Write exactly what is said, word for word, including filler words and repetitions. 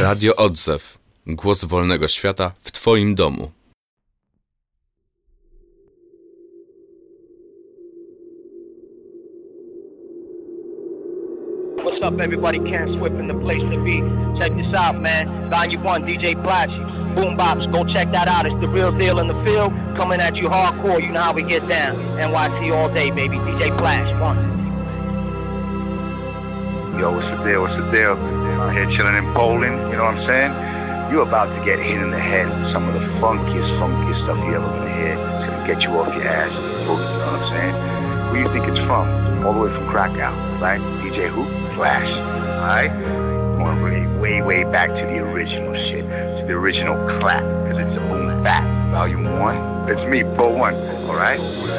Radio Odzew. Głos wolnego świata w Twoim domu. What's up, everybody? Ken Swift in the place to be. Check this out, man. Volume one, D J Flashy. Boom Bops, go check that out. It's the real deal in the field. Coming at you hardcore, you know how we get down. N Y C all day, baby. D J Flash, one. Yo, what's the deal? What's the deal? Out here chilling in Poland, you know what I'm saying? You're about to get hit in the head with some of the funkiest, funkiest stuff you ever gonna hear. It's gonna get you off your ass. You know what I'm saying? Where you think it's from? All the way from Krakow, right? D J who? Flash, alright? Going way, way, way back to the original shit. To the original clap, because it's a boom bap. Volume one, it's me, Bo One, alright?